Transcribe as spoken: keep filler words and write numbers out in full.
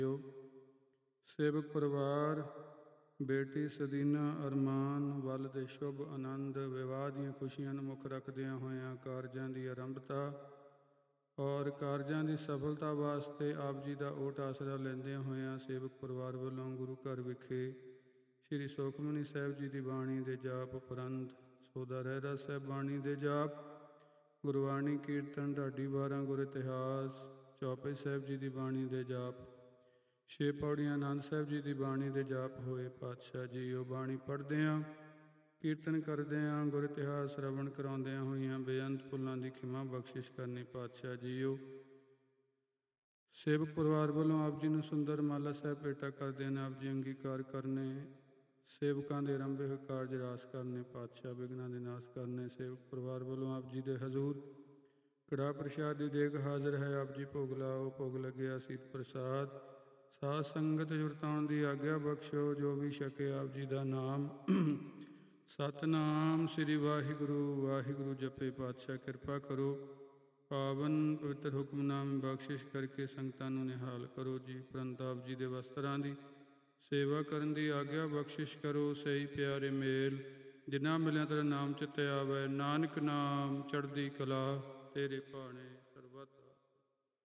ਸੇਵਕ ਪਰਿਵਾਰ, ਬੇਟੀ ਸਦੀਨਾ ਅਰਮਾਨ ਵੱਲ ਦੇ ਸ਼ੁਭ ਆਨੰਦ ਵਿਵਾਹ ਦੀਆਂ ਖੁਸ਼ੀਆਂ ਨੂੰ ਮੁੱਖ ਰੱਖਦਿਆਂ ਹੋਇਆਂ ਕਾਰਜਾਂ ਦੀ ਆਰੰਭਤਾ ਔਰ ਕਾਰਜਾਂ ਦੀ ਸਫਲਤਾ ਵਾਸਤੇ ਆਪ ਜੀ ਦਾ ਓਟ ਆਸਰਾ ਲੈਂਦਿਆਂ ਹੋਇਆਂ ਸੇਵਕ ਪਰਿਵਾਰ ਵੱਲੋਂ ਗੁਰੂ ਘਰ ਵਿਖੇ ਸ਼੍ਰੀ ਸੁਖਮਨੀ ਸਾਹਿਬ ਜੀ ਦੀ ਬਾਣੀ ਦੇ ਜਾਪ ਉਪਰੰਤ ਸੋਦਾ ਰਹਿਰਾਸ ਸਾਹਿਬ ਬਾਣੀ ਦੇ ਜਾਪ, ਗੁਰਬਾਣੀ ਕੀਰਤਨ, ਢਾਡੀ ਵਾਰਾਂ, ਗੁਰ ਇਤਿਹਾਸ, ਚੌਪਈ ਸਾਹਿਬ ਜੀ ਦੀ ਬਾਣੀ ਦੇ ਜਾਪ, ਛੇ ਪੌੜੀਆਂ ਆਨੰਦ ਸਾਹਿਬ ਜੀ ਦੀ ਬਾਣੀ ਦੇ ਜਾਪ ਹੋਏ। ਪਾਤਸ਼ਾਹ ਜੀ ਉਹ ਬਾਣੀ ਪੜ੍ਹਦਿਆਂ, ਕੀਰਤਨ ਕਰਦਿਆਂ, ਗੁਰ ਇਤਿਹਾਸ ਸ਼ਰਵਣ ਕਰਾਉਂਦਿਆਂ ਹੋਈਆਂ ਬੇਅੰਤ ਭੁੱਲਾਂ ਦੀ ਖਿਮਾ ਬਖਸ਼ਿਸ਼ ਕਰਨੀ। ਪਾਤਸ਼ਾਹ ਜੀਓ ਸੇਵਕ ਪਰਿਵਾਰ ਵੱਲੋਂ ਆਪ ਜੀ ਨੂੰ ਸੁੰਦਰ ਮਾਲਾ ਸਾਹਿਬ ਭੇਟਾ ਕਰਦੇ ਨੇ। ਆਪ ਜੀ ਅੰਗੀਕਾਰ ਕਰਨੇ, ਸੇਵਕਾਂ ਦੇ ਆਰੰਭੇ ਹੋਏ ਕਾਰਜ ਰਾਸ ਕਰਨੇ। ਪਾਤਸ਼ਾਹ ਵਿਘਨਾਂ ਦੇ ਨਾਸ਼ ਕਰਨੇ। ਸੇਵਕ ਪਰਿਵਾਰ ਵੱਲੋਂ ਆਪ ਜੀ ਦੇ ਹਜ਼ੂਰ ਕੜਾਹ ਪ੍ਰਸ਼ਾਦ ਦੀ ਦੇਗ ਹਾਜ਼ਰ ਹੈ। ਆਪ ਜੀ ਭੋਗ ਲਾਓ। ਭੋਗ ਲੱਗਿਆ ਸੀਤ ਪ੍ਰਸਾਦ ਸਾਧ ਸੰਗਤ ਜੁਰਤਾਉਣ ਦੀ ਆਗਿਆ ਬਖਸ਼ੋ। ਜੋ ਵੀ ਛਕੇ ਆਪ ਜੀ ਦਾ ਨਾਮ ਸਤਿਨਾਮ ਸ੍ਰੀ ਵਾਹਿਗੁਰੂ ਵਾਹਿਗੁਰੂ ਜਪੇ। ਪਾਤਸ਼ਾਹ ਕਿਰਪਾ ਕਰੋ, ਪਾਵਨ ਪਵਿੱਤਰ ਹੁਕਮਨਾਮੇ ਬਖਸ਼ਿਸ਼ ਕਰਕੇ ਸੰਗਤਾਂ ਨੂੰ ਨਿਹਾਲ ਕਰੋ ਜੀ। ਉਪਰੰਤ ਆਪ ਜੀ ਦੇ ਵਸਤਰਾਂ ਦੀ ਸੇਵਾ ਕਰਨ ਦੀ ਆਗਿਆ ਬਖਸ਼ਿਸ਼ ਕਰੋ। ਸਹੀ ਪਿਆਰੇ ਮੇਲ ਜਿਨ੍ਹਾਂ ਮਿਲਿਆ ਤੇਰਾ ਨਾਮ ਚਿੱਤੇ ਆਵੈ। ਨਾਨਕ ਨਾਮ ਚੜ੍ਹਦੀ ਕਲਾ ਤੇਰੇ ਭਾਣੇ।